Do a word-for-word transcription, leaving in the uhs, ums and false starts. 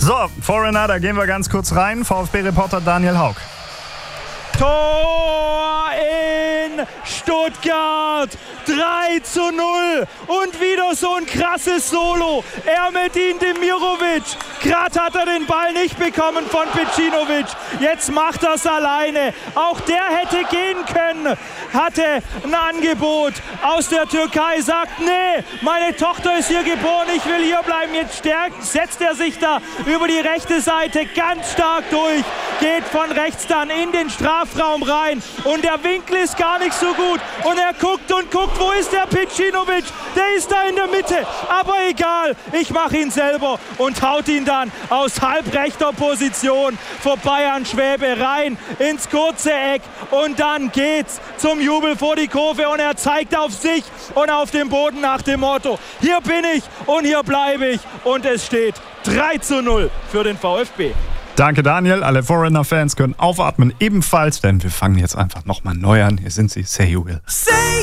So, Foreigner, da gehen wir ganz kurz rein. VfB-Reporter Daniel Haug. Tor in Stuttgart, drei zu null und wieder so ein krasses Solo. Ermedin Demirovic, gerade hat er den Ball nicht bekommen von Pecinovic, jetzt macht er es alleine. Auch der hätte gehen können, hatte ein Angebot aus der Türkei, sagt, nee, meine Tochter ist hier geboren, ich will hier bleiben. Jetzt stärkt, setzt er sich da über die rechte Seite ganz stark durch, geht von rechts dann in den Strafraum rein und der Winkel ist gar nicht so gut und er guckt und guckt, wo ist der Pecinovic? Der ist da in der Mitte, aber egal, ich mache ihn selber und haut ihn dann aus halbrechter Position vorbei an Schwäbe rein ins kurze Eck und dann geht's zum Jubel vor die Kurve und er zeigt auf sich und auf den Boden nach dem Motto, hier bin ich und hier bleibe ich und es steht drei zu null für den VfB. Danke Daniel, alle Foreigner-Fans können aufatmen ebenfalls, denn wir fangen jetzt einfach nochmal neu an. Hier sind sie, Say You Will. Say